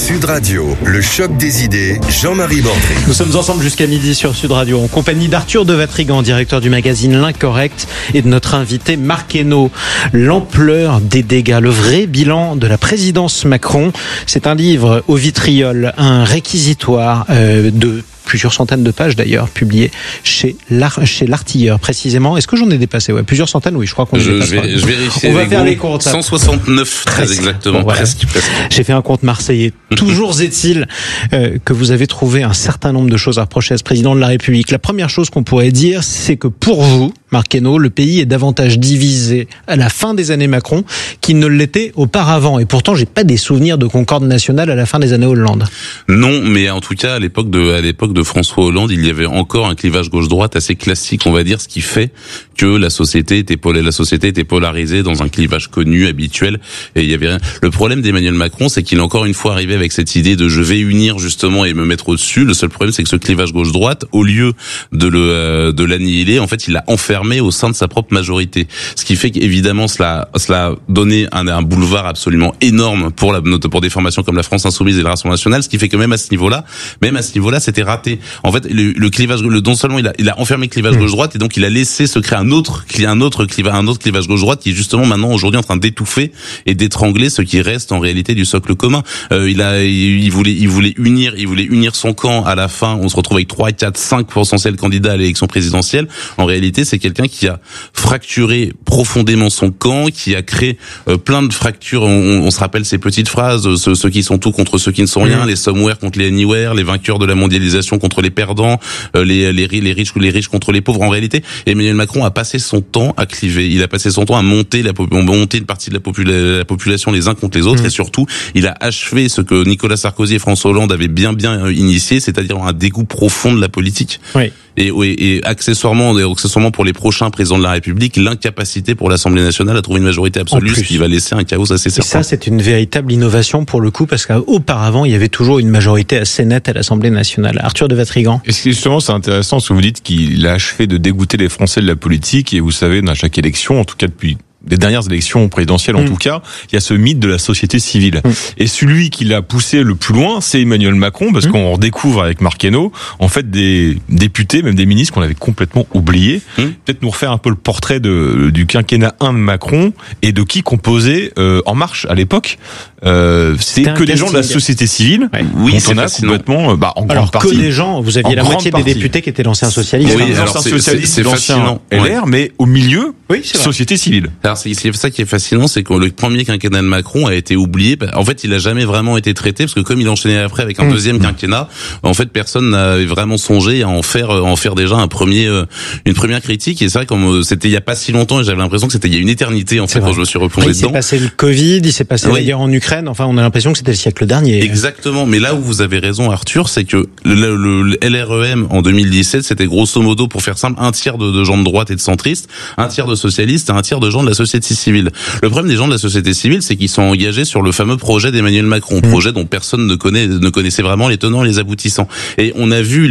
Sud Radio, le choc des idées, Jean-Marie Bordry. Nous sommes ensemble jusqu'à midi sur Sud Radio, en compagnie d'Arthur de Vatrigan, directeur du magazine L'Incorrect, et de notre invité Marc Hainaut. L'ampleur des dégâts, le vrai bilan de la présidence Macron. C'est un livre au vitriol, un réquisitoire de plusieurs centaines de pages d'ailleurs, publié chez l'Artilleur précisément. Est-ce que j'en ai dépassé? Ouais, plusieurs centaines, oui, je crois qu'on je vérifie. On va faire les comptes. 169, très exactement, voilà. presque. J'ai fait un compte marseillais. Toujours est-il que vous avez trouvé un certain nombre de choses à reprocher à ce président de la République. La première chose qu'on pourrait dire, c'est que pour vous, Marc Hainaut, le pays est davantage divisé à la fin des années Macron qu'il ne l'était auparavant. Et pourtant, j'ai pas des souvenirs de concorde nationale à la fin des années Hollande. Non, mais en tout cas, à l'époque de François Hollande, il y avait encore un clivage gauche-droite assez classique, on va dire, ce qui fait que la société était polarisée dans un clivage connu, habituel, et il y avait rien. Le problème d'Emmanuel Macron, c'est qu'il est encore une fois arrivé avec cette idée de je vais unir justement et me mettre au-dessus. Le seul problème, c'est que ce clivage gauche-droite, au lieu de l'annihiler, en fait, il l'a enfermé au sein de sa propre majorité. Ce qui fait qu'évidemment, cela a donné un boulevard absolument énorme pour des formations comme la France Insoumise et le Rassemblement National, ce qui fait que même à ce niveau-là, c'était raté. En fait, le clivage, non seulement il a enfermé le clivage gauche-droite, et donc il a laissé se créer un autre clivage gauche-droite qui est justement maintenant aujourd'hui en train d'étouffer et d'étrangler ce qui reste en réalité du socle commun. Il voulait unir son camp. À la fin, on se retrouve avec 3, 4, 5 potentiels candidats à l'élection présidentielle. En réalité, c'est quelqu'un qui a fracturé profondément son camp, qui a créé plein de fractures. On se rappelle ces petites phrases, ceux qui sont tout contre ceux qui ne sont rien, les somewhere contre les anywhere, les vainqueurs de la mondialisation contre les perdants, les riches contre les pauvres. En réalité, Emmanuel Macron a passé son temps à cliver. Il a passé son temps à monter une partie de la population les uns contre les autres, et surtout, il a achevé ce que Nicolas Sarkozy et François Hollande avaient bien initié, c'est-à-dire un dégoût profond de la politique. Oui. Et accessoirement pour les prochains présidents de la République, l'incapacité pour l'Assemblée nationale à trouver une majorité absolue, ce qui va laisser un chaos assez certain. Et ça, c'est une véritable innovation pour le coup, parce qu'auparavant, il y avait toujours une majorité assez nette à l'Assemblée nationale. Arthur de Vatrigan. Et justement, c'est intéressant ce que vous dites, qu'il a achevé de dégoûter les Français de la politique, et vous savez, dans chaque élection, en tout cas depuis des dernières élections présidentielles en tout cas, il y a ce mythe de la société civile. Et celui qui l'a poussé le plus loin, c'est Emmanuel Macron, parce qu'on redécouvre avec Marc Hainaut, en fait, des députés, même des ministres qu'on avait complètement oubliés. Peut-être nous refaire un peu le portrait du quinquennat 1 de Macron, et de qui composait En Marche à l'époque. C'est que des gens de la société civile. Oui, on a complètement, en grande partie. Que des gens, vous aviez la moitié des députés qui étaient d'anciens socialistes. Oui, alors c'est fascinant. LR, mais au milieu, société civile. Alors c'est ça qui est fascinant, c'est que le premier quinquennat de Macron a été oublié. En fait, il a jamais vraiment été traité, parce que comme il enchaînait après avec un deuxième quinquennat, en fait, personne n'avait vraiment songé à en faire déjà une première critique. Et c'est vrai, comme c'était il y a pas si longtemps, et j'avais l'impression que c'était il y a une éternité en fait quand je me suis replongé dedans. Il s'est passé le Covid, il s'est passé la guerre en Ukraine. Enfin, on a l'impression que c'était le siècle dernier. Exactement. Mais là où vous avez raison, Arthur, c'est que le LREM en 2017, c'était grosso modo, pour faire simple, un tiers de gens de droite et de centristes, un tiers de socialistes et un tiers de gens de la société civile. Le problème des gens de la société civile, c'est qu'ils sont engagés sur le fameux projet d'Emmanuel Macron, projet dont personne ne connaissait vraiment les tenants et les aboutissants. Et on a vu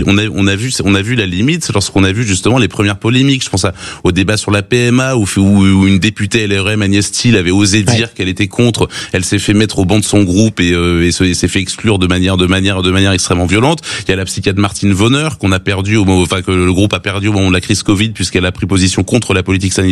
la limite lorsqu'on a vu justement les premières polémiques. Je pense au débat sur la PMA où une députée LREM, Agnès Thiel, avait osé dire qu'elle était contre. Elle s'est fait mettre au banc de son groupe et s'est fait exclure de manière extrêmement violente. Il y a la psychiatre Martine Vonner que le groupe a perdu au moment de la crise Covid, puisqu'elle a pris position contre la politique sanitaire